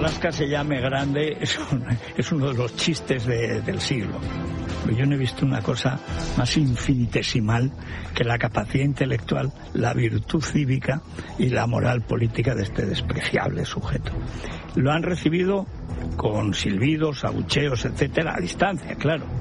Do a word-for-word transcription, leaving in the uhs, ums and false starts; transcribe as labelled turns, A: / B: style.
A: Marlaska se llame grande es, un, es uno de los chistes de, del siglo. Yo no he visto una cosa más infinitesimal que la capacidad intelectual, la virtud cívica y la moral política de este despreciable sujeto. Lo han recibido con silbidos, abucheos, etcétera, a distancia, claro.